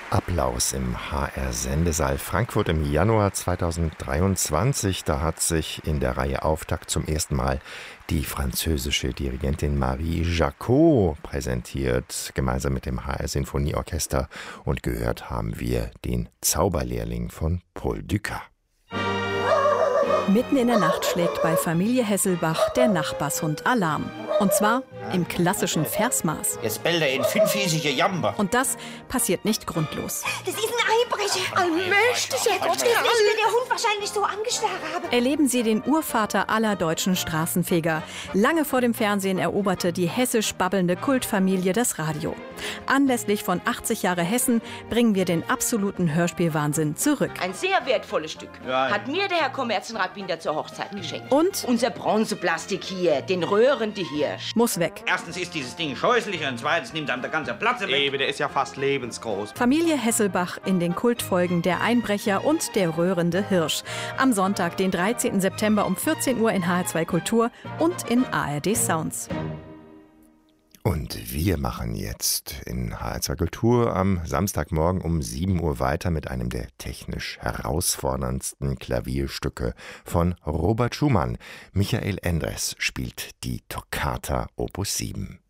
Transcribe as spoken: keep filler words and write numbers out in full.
Applaus im H R-Sendesaal Frankfurt im Januar zweitausenddreiundzwanzig. Da hat sich in der Reihe Auftakt zum ersten Mal die französische Dirigentin Marie Jacot präsentiert, gemeinsam mit dem H R-Sinfonieorchester. Und gehört haben wir den Zauberlehrling von Paul Dukas. Mitten in der Nacht schlägt bei Familie Hesselbach der Nachbarshund Alarm. Und zwar im klassischen Versmaß. Jetzt bellt er in fünfhiesige Jamber. Und das passiert nicht grundlos. Das ist ein Einbrecher. Allmächtiger Gott. Deswegen will der Hund wahrscheinlich so angestarrt haben. Erleben Sie den Urvater aller deutschen Straßenfeger. Lange vor dem Fernsehen eroberte die hessisch babbelnde Kultfamilie das Radio. Anlässlich von achtzig Jahre Hessen bringen wir den absoluten Hörspielwahnsinn zurück. Ein sehr wertvolles Stück. Ja, ja. Hat mir der Herr Kommerzienrat Binder zur Hochzeit geschenkt. Und unser Bronzeplastik hier, den röhrenden Hirsch. muss weg. Erstens ist dieses Ding scheußlich und zweitens nimmt einem der ganze Platz weg. Eben, der ist ja fast lebensgroß. Familie Hesselbach in den Kultfolgen Der Einbrecher und Der röhrende Hirsch. Am Sonntag, den dreizehnten September um vierzehn Uhr in H R zwei Kultur und in A R D Sounds. Und wir machen jetzt in H R zwei Kultur am Samstagmorgen um sieben Uhr weiter mit einem der technisch herausforderndsten Klavierstücke von Robert Schumann. Michael Endres spielt die Toccata Opus sieben.